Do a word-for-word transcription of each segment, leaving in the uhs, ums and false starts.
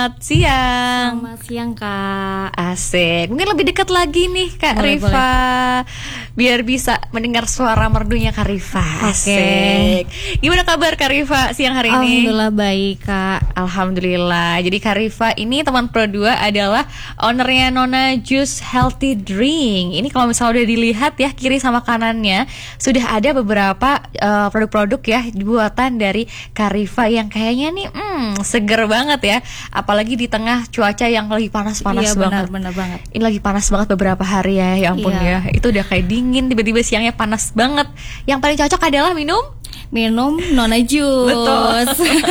selamat siang. Selamat siang Kak. Asik. Mungkin lebih dekat lagi nih Kak Boleh, Rifa, boleh. biar bisa mendengar suara merdunya Kak Rifa. Oke. Asik. Gimana kabar Kak Rifa siang hari ini? Alhamdulillah baik Kak. Alhamdulillah. Jadi Kak Rifa ini teman Pro dua adalah ownernya Nona Juice Healthy Drink. Ini kalau misalnya udah dilihat ya kiri sama kanannya sudah ada beberapa uh, produk-produk ya buatan dari Kak Rifa yang kayaknya nih hmm, seger banget ya. Apalagi di tengah cuaca yang lagi panas-panas Iya, banget. benar-benar banget. Ini lagi panas banget beberapa hari ya. Ya ampun Iya. ya. Itu udah kayak dingin, tiba-tiba siangnya panas banget. Yang paling cocok adalah minum Minum Nona Juice. Betul.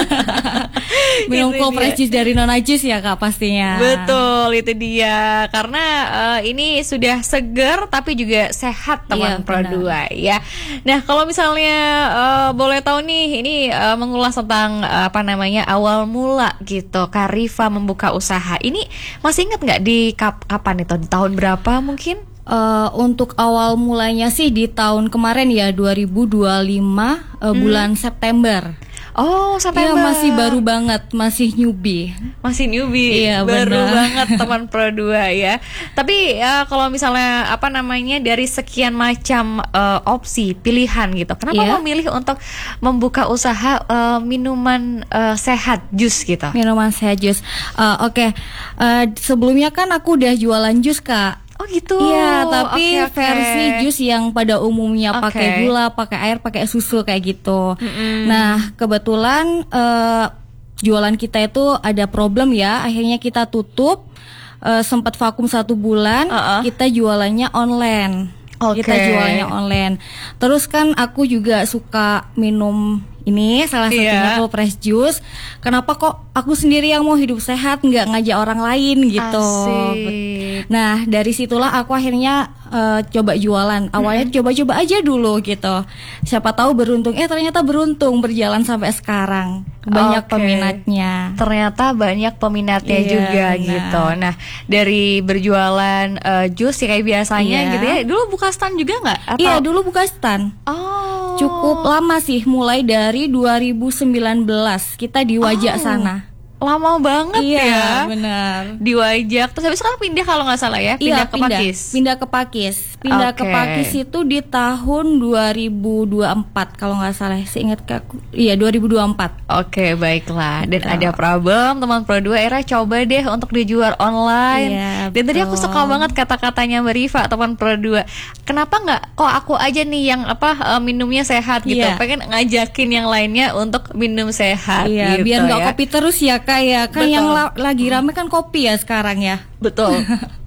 Minum Itu cold dia. press juice dari Nona Juice ya Kak pastinya. Betul, itu dia. Karena uh, ini sudah segar tapi juga sehat teman Iya, Pro benar. dua ya. Nah, kalau misalnya uh, boleh tahu nih, ini uh, mengulas tentang uh, apa namanya awal mula gitu. Kak Rifa membuka usaha. Ini masih ingat nggak di kap kapan itu? Di tahun berapa mungkin? Eh, untuk awal mulanya sih di tahun kemarin ya dua ribu dua puluh lima eh, bulan September. Oh, sampai Iya masih baru banget, masih newbie. Masih newbie, Iya, baru benar. banget teman Pro dua ya. Tapi ya kalau misalnya apa namanya dari sekian macam uh, opsi pilihan gitu, kenapa Iya. memilih untuk membuka usaha uh, minuman uh, sehat jus gitu? Minuman sehat jus. Eh, Oke, Eh, sebelumnya kan aku udah jualan jus Kak. Oh gitu. Iya, tapi Oke, oke. versi jus yang pada umumnya Oke. pakai gula, pakai air, pakai susu kayak gitu. Mm-mm. Nah, kebetulan eh, jualan kita itu ada problem ya, akhirnya kita tutup. Eh, sempat vakum satu bulan, Uh-uh. kita jualannya online. Oke. Kita jualannya online. Terus kan aku juga suka minum ini salah satunya Iya. cold press juice. Kenapa kok aku sendiri yang mau hidup sehat nggak ngajak orang lain gitu. Asik. Nah dari situlah aku akhirnya eh, coba jualan. Awalnya coba-coba aja dulu gitu. Siapa tahu beruntung. Eh ternyata beruntung berjalan sampai sekarang. Banyak Oke. peminatnya. Ternyata banyak peminatnya Iya, juga benar. gitu. Nah, dari berjualan uh, jus ya kayak biasanya Iya. gitu ya. Dulu buka stand juga nggak? Atau? Iya dulu buka stand. Oh. Cukup lama sih, mulai dari dua ribu sembilan belas kita di Wajak Oh, sana. Lama banget Iya, ya. benar. Di Wajak. Terus habis sekarang pindah kalau nggak salah ya, pindah Iya, ke Pakis. Pindah ke Pakis. Pindah ke Oke. Pakis itu di tahun dua ribu dua puluh empat kalau nggak salah. Seingat aku. Iya, dua ribu dua puluh empat. Oke, baiklah. Dan Betul. ada problem teman Pro dua era coba deh untuk dijual online. Iya, Dan tadi aku betul. suka banget kata-katanya Mbak Rifa teman Pro dua. Kenapa nggak kok aku aja nih yang apa eh, minumnya sehat gitu. Iya. Pengen ngajakin yang lainnya untuk minum sehat Iya, gitu biar nggak ya. kopi terus ya Kak ya. Kan Betul. yang la- lagi rame kan kopi ya sekarang ya. Betul.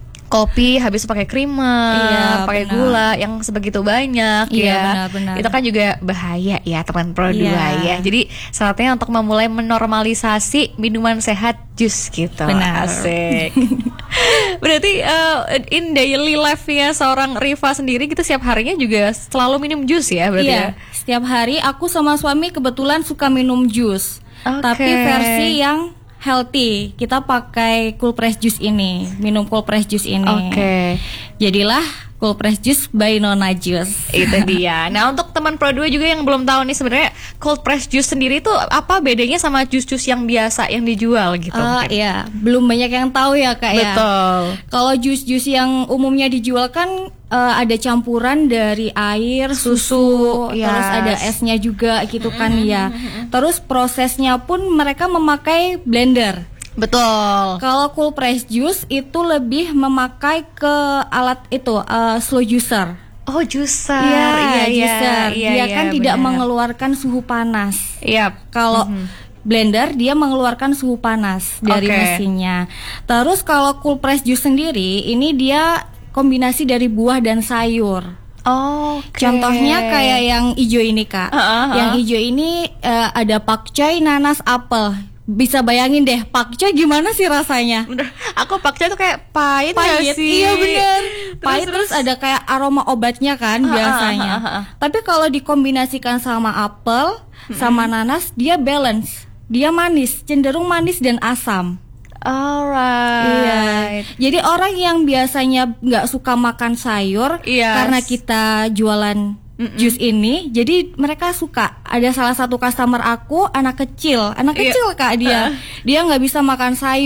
Kopi habis pakai creamer, Iya, pakai benar. gula yang sebegitu banyak Iya, ya. benar-benar. Itu kan juga bahaya ya teman Pro Iya. dua ya. Jadi saatnya untuk memulai menormalisasi minuman sehat jus gitu. Benar. Asik. Berarti uh, in daily life-nya seorang Rifa sendiri gitu setiap harinya juga selalu minum jus ya berarti Iya, ya. setiap hari aku sama suami kebetulan suka minum jus. Oke. Tapi versi yang healthy. Kita pakai cold press juice ini, minum cold press juice ini. Oke. Jadilah cold press juice by Nona Juice. Itu dia. Nah, untuk teman Pro dua juga yang belum tahu nih sebenarnya cold press juice sendiri itu apa bedanya sama jus-jus yang biasa yang dijual gitu. Ah mungkin? iya, belum banyak yang tahu ya Kak ya. Betul. Kalau jus-jus yang umumnya dijual kan eh, ada campuran dari air, susu, Susu, terus yes. ada esnya juga gitu kan ya. Terus prosesnya pun mereka memakai blender. Betul. Kalau cold press juice itu lebih memakai ke alat itu eh, slow juicer. Oh, juicer. Iya, iya, juicer. iya, Dia iya, kan tidak benar. mengeluarkan suhu panas. Iya. Kalau blender dia mengeluarkan suhu panas dari Oke. mesinnya. Terus kalau cold press juice sendiri ini dia kombinasi dari buah dan sayur. Oh, Contohnya kayak yang hijau ini Kak. Uh, uh, uh. Yang hijau ini eh, ada pakcoy, nanas, apel. Bisa bayangin deh pakcoy gimana sih rasanya? bener. Aku pakcoy tuh kayak pahit, Pahit, nggak sih? iya bener. Terus, Pahit terus ada kayak aroma obatnya kan Ah, biasanya. ah, ah, ah, ah. Tapi kalau dikombinasikan sama apel, sama nanas, dia balance. Dia manis, cenderung manis dan asam. Alright. Iya. Jadi orang yang biasanya nggak suka makan sayur, Yes. karena kita jualan Mm-mm. jus ini, jadi mereka suka. Ada salah satu customer aku anak kecil, anak Iya. kecil Kak dia, dia nggak bisa makan sayur.